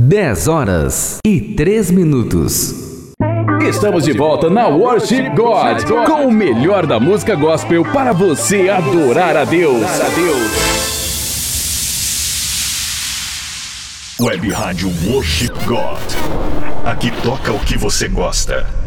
10h03. Estamos de volta na Worship God, com o melhor da música gospel para você adorar a Deus. Web Rádio Worship God. Aqui toca o que você gosta.